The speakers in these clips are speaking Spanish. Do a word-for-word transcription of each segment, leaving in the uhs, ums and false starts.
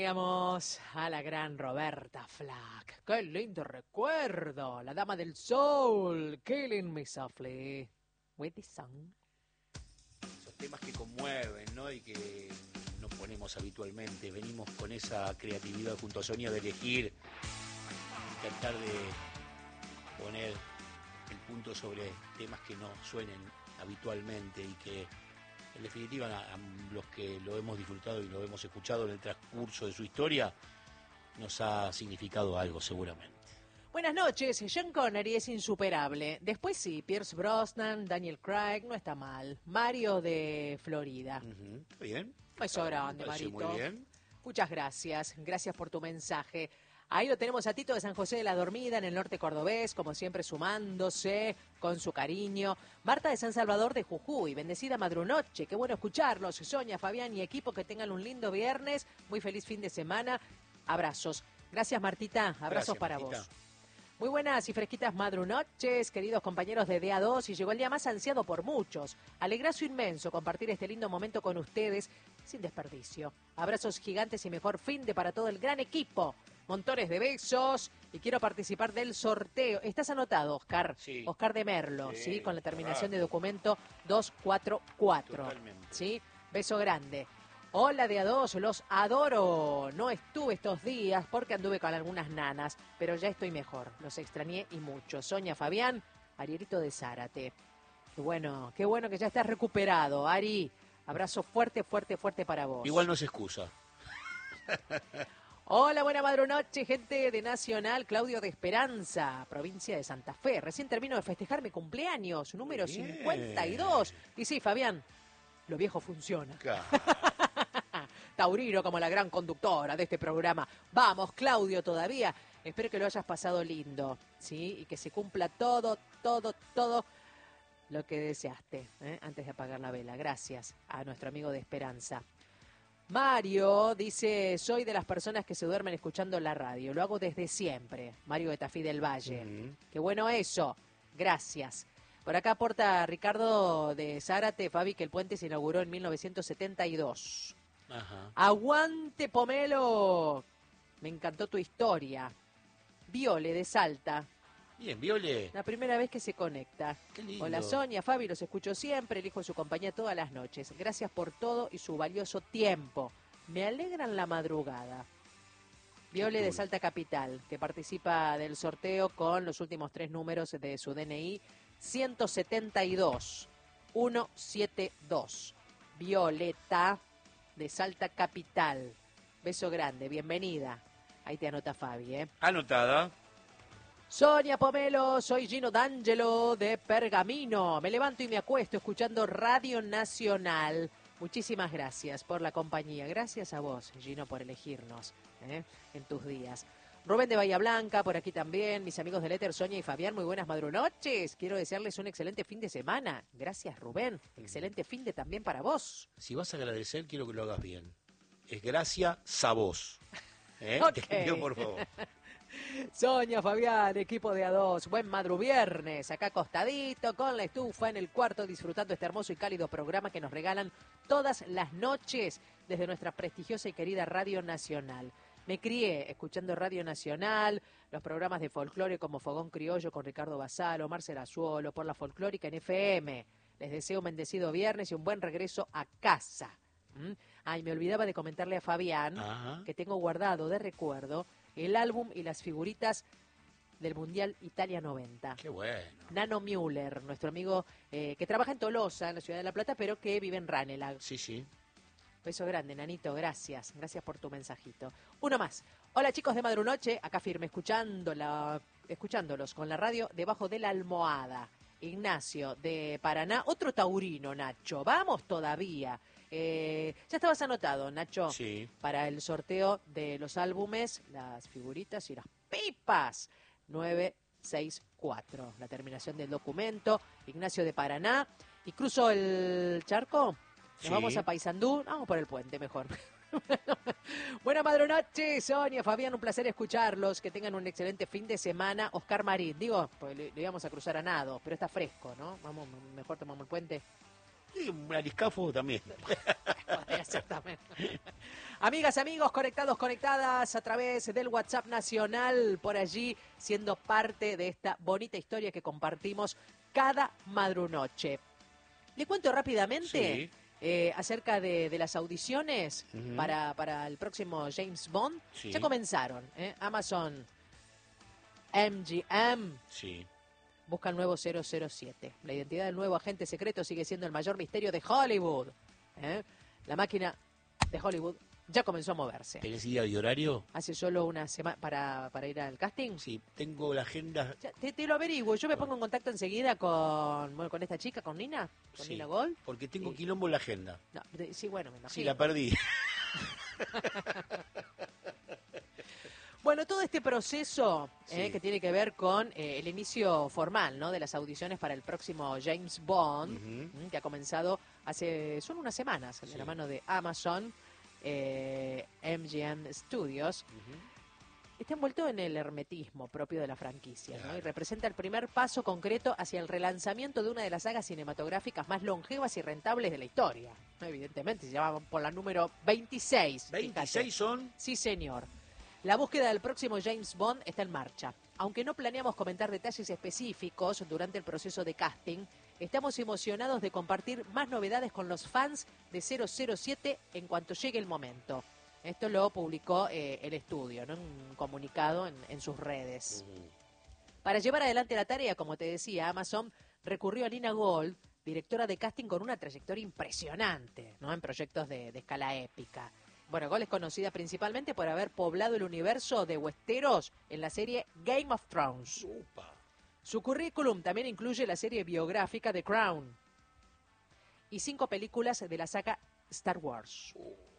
Llegamos a la gran Roberta Flack. ¡Qué lindo recuerdo! La dama del soul, Killing Me Softly, with the sun. Esos temas que conmueven, ¿no? Y que no ponemos habitualmente. Venimos con esa creatividad junto a Sonia de elegir y tratar de poner el punto sobre temas que no suenen habitualmente y que en definitiva a, a los que lo hemos disfrutado y lo hemos escuchado en el transcurso de su historia nos ha significado algo seguramente. Buenas noches, Sean Connery es insuperable. Después sí, Pierce Brosnan, Daniel Craig, no está mal. Mario de Florida. Uh-huh. Bien. Beso grande, Marito. Marito. Muy bien. Muchas gracias, gracias por tu mensaje. Ahí lo tenemos a Tito de San José de la Dormida, en el norte cordobés, como siempre sumándose con su cariño. Marta de San Salvador de Jujuy, bendecida madrunoche, qué bueno escucharlos. Sonia, Fabián y equipo, que tengan un lindo viernes, muy feliz fin de semana. Abrazos. Gracias, Martita, abrazos Gracias, para Martita. vos. Muy buenas y fresquitas madrunoches, queridos compañeros de D A dos, y llegó el día más ansiado por muchos. Alegrazo inmenso compartir este lindo momento con ustedes, sin desperdicio. Abrazos gigantes y mejor fin de para todo el gran equipo. Montones de besos y quiero participar del sorteo. ¿Estás anotado, Oscar? Sí. Oscar de Merlo, ¿sí? Sí, Con la terminación claro. de documento dos cuatro cuatro. Totalmente. ¿Sí? Beso grande. Hola de A dos, los adoro. No estuve estos días porque anduve con algunas nanas, pero ya estoy mejor. Los extrañé y mucho. Sonia, Fabián, Arielito de Zárate. Qué bueno, qué bueno que ya estás recuperado, Ari. Abrazo fuerte, fuerte, fuerte para vos. Igual no se excusa. Hola, buena madrunoche, gente de Nacional, Claudio de Esperanza, provincia de Santa Fe. Recién termino de festejar mi cumpleaños, número Bien. cincuenta y dos. Y sí, Fabián, lo viejo funciona. Claro. Taurino como la gran conductora de este programa. Vamos, Claudio, todavía. Espero que lo hayas pasado lindo, ¿sí? Y que se cumpla todo, todo, todo lo que deseaste, ¿eh? Antes de apagar la vela. Gracias a nuestro amigo de Esperanza. Mario dice, soy de las personas que se duermen escuchando la radio. Lo hago desde siempre. Mario de Tafí del Valle. Uh-huh. Qué bueno eso. Gracias. Por acá aporta Ricardo de Zárate, Fabi, que el puente se inauguró en mil novecientos setenta y dos. Ajá. ¡Aguante, Pomelo! Me encantó tu historia. Viole de Salta, Bien, Viole. la primera vez que se conecta. Qué lindo. Hola Sonia, Fabi, los escucho siempre, elijo su compañía todas las noches. Gracias por todo y su valioso tiempo. Me alegran la madrugada. Viole Qué de cool. Salta Capital, que participa del sorteo con los últimos tres números de su D N I, ciento setenta y dos, ciento setenta y dos. Violeta de Salta Capital. Beso grande, bienvenida. Ahí te anota Fabi, ¿eh? Anotada. Sonia Pomelo, soy Gino D'Angelo de Pergamino. Me levanto y me acuesto escuchando Radio Nacional. Muchísimas gracias por la compañía. Gracias a vos, Gino, por elegirnos, ¿eh? En tus días. Rubén de Bahía Blanca, por aquí también. Mis amigos del Éter, Sonia y Fabián, muy buenas madrunoches. Quiero desearles un excelente fin de semana. Gracias, Rubén. Excelente fin de también para vos. Si vas a agradecer, quiero que lo hagas bien. Es gracias a vos. ¿Eh? Ok. Te pido, por favor. Sonia, Fabián, equipo de A dos, buen madru viernes, acá acostadito con la estufa en el cuarto, disfrutando este hermoso y cálido programa que nos regalan todas las noches desde nuestra prestigiosa y querida Radio Nacional. Me crié escuchando Radio Nacional, los programas de folclore como Fogón Criollo con Ricardo Basalo, Marcela Azuolo, por la folclórica en F M. Les deseo un bendecido viernes y un buen regreso a casa. ¿Mm? Ay, me olvidaba de comentarle a Fabián Ajá. que tengo guardado de recuerdo el álbum y las figuritas del Mundial Italia noventa. Qué bueno. Nano Müller, nuestro amigo eh, que trabaja en Tolosa, en la ciudad de La Plata, pero que vive en Ranelagh. Sí, sí. Beso grande, Nanito, gracias. Gracias por tu mensajito. Uno más. Hola, chicos de Madrunoche, acá firme, escuchándola, escuchándolos con la radio debajo de la almohada. Ignacio de Paraná, otro taurino, Nacho. Vamos todavía. Eh, ya estabas anotado, Nacho, Sí. para el sorteo de los álbumes, las figuritas y las pipas. nueve seis cuatro, la terminación del documento. Ignacio de Paraná. Y cruzo el charco. Nos Sí. vamos a Paysandú. Vamos por el puente, mejor. Buena madrunoche, Sonia, Fabián, un placer escucharlos. Que tengan un excelente fin de semana. Oscar Marín, digo, pues le, le íbamos a cruzar a nado, pero está fresco, ¿no? Vamos, mejor tomamos el puente. Y un ariscafo también. exactamente. Amigas, amigos, conectados, conectadas a través del WhatsApp nacional, por allí, siendo parte de esta bonita historia que compartimos cada madrunoche. Le cuento rápidamente Sí. eh, acerca de, de las audiciones Ujú. para, para el próximo James Bond. Sí. Ya comenzaron, ¿eh? Amazon M G M Sí. busca el nuevo cero cero siete. La identidad del nuevo agente secreto sigue siendo el mayor misterio de Hollywood. ¿eh? La máquina de Hollywood ya comenzó a moverse. ¿Tenés idea de horario? Hace solo una semana para, para ir al casting. Sí, tengo la agenda. Ya, te, te lo averiguo. Yo me pongo en contacto enseguida con, bueno, con esta chica, con Nina, con Sí, Nina Gold. porque tengo Sí. quilombo en la agenda. No, de- sí, bueno, me imagino. Sí, la perdí. Bueno, todo este proceso eh, Sí. que tiene que ver con eh, el inicio formal, ¿no? De las audiciones para el próximo James Bond, Ujú. mm, que ha comenzado hace solo unas semanas, de Sí. la mano de Amazon, eh, M G M Studios. Ujú. Está envuelto en el hermetismo propio de la franquicia, ¿no? Claro. Y representa el primer paso concreto hacia el relanzamiento de una de las sagas cinematográficas más longevas y rentables de la historia. ¿no? Evidentemente, se llama por la número veintiséis. fíjate. veintiséis son. Sí, señor. La búsqueda del próximo James Bond está en marcha. Aunque no planeamos comentar detalles específicos durante el proceso de casting, estamos emocionados de compartir más novedades con los fans de cero cero siete en cuanto llegue el momento. Esto lo publicó eh, el estudio, ¿no? Un comunicado en, en sus redes. Ujú. Para llevar adelante la tarea, como te decía, Amazon recurrió a Nina Gold, directora de casting con una trayectoria impresionante, ¿no? En proyectos de, de escala épica. Bueno, Gold es conocida principalmente por haber poblado el universo de Westeros en la serie Game of Thrones. Upa. Su currículum también incluye la serie biográfica The Crown y cinco películas de la saga Star Wars.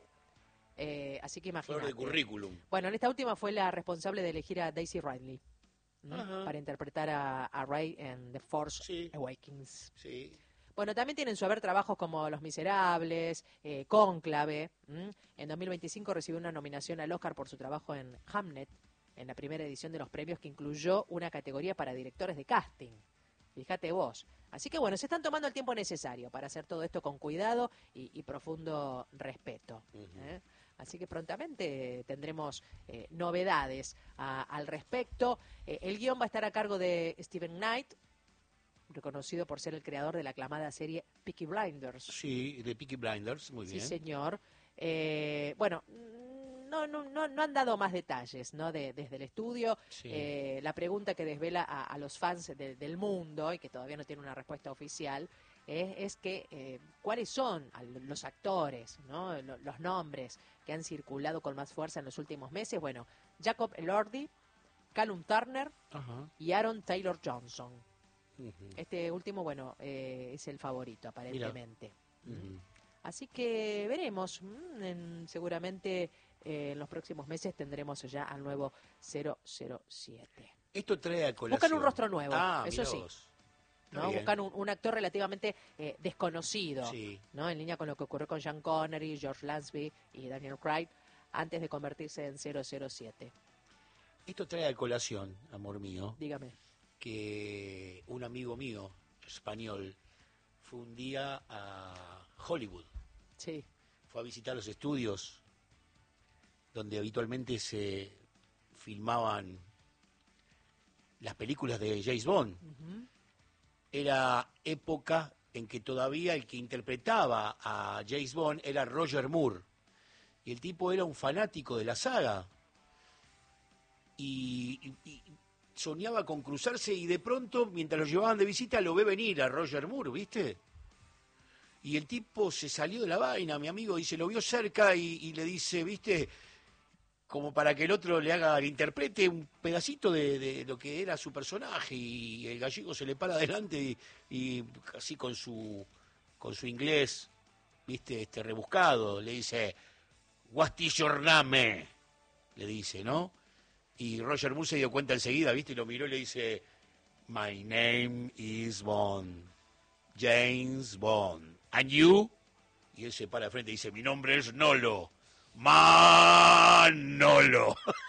Eh, así que Flor imagínate. de currículum. Bueno, en esta última fue la responsable de elegir a Daisy Ridley, ¿no? Ajá. Para interpretar a, a Rey en The Force Sí. Awakens. Sí. Bueno, también tienen su haber trabajos como Los Miserables, eh, Cónclave. ¿m? En dos mil veinticinco recibió una nominación al Oscar por su trabajo en Hamnet, en la primera edición de los premios que incluyó una categoría para directores de casting. Fíjate vos. Así que bueno, se están tomando el tiempo necesario para hacer todo esto con cuidado y, y profundo respeto. Ujú. ¿eh? Así que prontamente tendremos eh, novedades a- al respecto. Eh, el guión va a estar a cargo de Stephen Knight, reconocido por ser el creador de la aclamada serie Peaky Blinders. Sí, de Peaky Blinders, muy Sí, bien. señor. Eh, bueno, mm, no, no, no, no han dado más detalles, ¿no? De- desde el estudio. Sí. Eh, la pregunta que desvela a, a los fans de- del mundo y que todavía no tiene una respuesta oficial es, es que eh, cuáles son al- los actores, ¿no? Lo- los nombres que han circulado con más fuerza en los últimos meses. Bueno, Jacob Elordi, Callum Turner Ajá. y Aaron Taylor Johnson. Ujú. Este último, bueno, eh, es el favorito aparentemente. Ujú. Así que veremos, mm, en- seguramente eh, en los próximos meses tendremos ya al nuevo cero cero siete. Esto trae a colación. Buscan un rostro nuevo, Ah, eso mirá sí. vos. Está ¿no? bien. Buscan un, un actor relativamente eh, desconocido, Sí. ¿no? En línea con lo que ocurrió con Sean Connery, George Lazenby y Daniel Craig antes de convertirse en cero cero siete. Esto trae a colación, amor mío, Dígame. que un amigo mío, español, fue un día a Hollywood. Sí. Fue a visitar los estudios donde habitualmente se filmaban las películas de James Bond. Ujú. Era época en que todavía el que interpretaba a James Bond era Roger Moore. Y el tipo era un fanático de la saga. Y, y- y soñaba con cruzarse y de pronto, mientras lo llevaban de visita, lo ve venir a Roger Moore, ¿viste? Y el tipo se salió de la vaina, mi amigo, y se lo vio cerca y, y le dice, ¿viste? Como para que el otro le haga, le interprete un pedacito de, de lo que era su personaje, y el gallego se le para adelante y, y así con su con su inglés, viste, este rebuscado, le dice, "What is your name?", le dice, ¿no? Y Roger Moore se dio cuenta enseguida, viste, y lo miró y le dice, "My name is Bond, James Bond, and you?", y él se para de frente y dice, "Mi nombre es Nolo, Manolo".